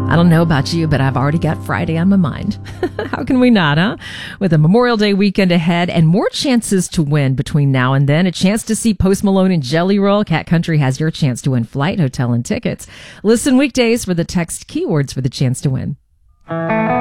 I don't know about you, but I've already got Friday on my mind. How can we not, huh? With a Memorial Day weekend ahead and more chances to win between now and then, a chance to see Post Malone and Jelly Roll, Cat Country has your chance to win flight, hotel, and tickets. Listen weekdays for the text keywords for the chance to win.